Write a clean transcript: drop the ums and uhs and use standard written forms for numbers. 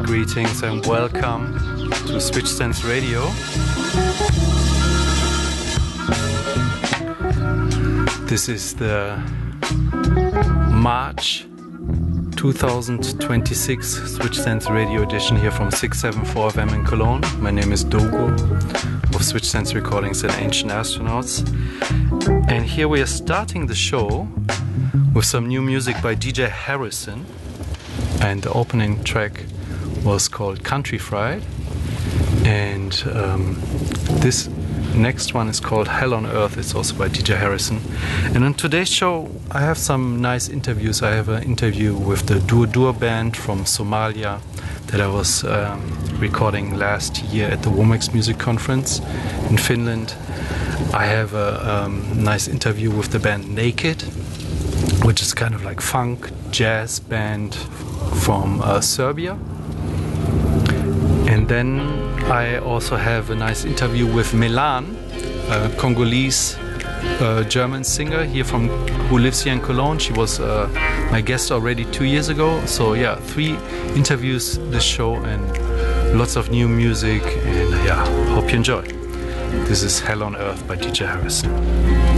Greetings and welcome to Switch Sense Radio. This is the March 2026 Switch Sense Radio edition here from 674 FM in Cologne. My name is Dogo of Switch Sense Recordings and Ancient Astronauts. And here we are starting the show with some new music by DJ Harrison. And the opening track was called Country Fried. And this next one is called Hell on Earth. It's also by DJ Harrison. And on today's show, I have some nice interviews. I have an interview with the Dur Dur band from Somalia that I was recording last year at the Womex Music Conference in Finland. I have a nice interview with the band Naked, which is kind of like funk, jazz band from Serbia. And then I also have a nice interview with Melan, a Congolese German singer here who lives here in Cologne. She was my guest already 2 years ago. So yeah, 3 interviews this show and lots of new music. And yeah, hope you enjoy. This is Hell on Earth by DJ Harrison.